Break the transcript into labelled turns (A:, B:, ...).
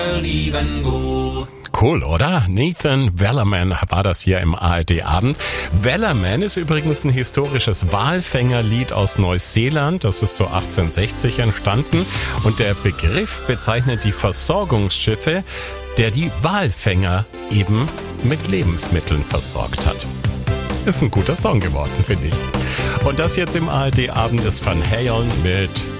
A: Cool, oder? Nathan Wellerman war das hier im ARD-Abend. Wellerman ist übrigens ein historisches Walfängerlied aus Neuseeland. Das ist so 1860 entstanden. Und der Begriff bezeichnet die Versorgungsschiffe, der die Walfänger eben mit Lebensmitteln versorgt hat. Ist ein guter Song geworden, finde ich. Und das jetzt im ARD-Abend ist Van Halen mit